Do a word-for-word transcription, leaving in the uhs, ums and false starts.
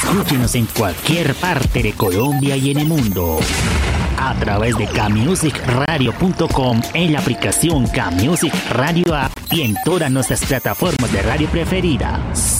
Escúchenos en cualquier parte de Colombia y en el mundo a través de K-Music Radio punto com, en la aplicación K-Music Radio App y en todas nuestras plataformas de radio preferidas.